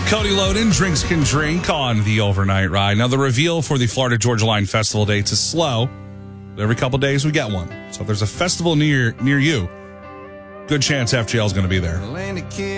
Cody Loden, Drinks Can Drink on the overnight ride. Now, the reveal for the Florida Georgia Line Festival dates is slow. Every couple days we get one. So if there's a festival near you, good chance FGL is going to be there.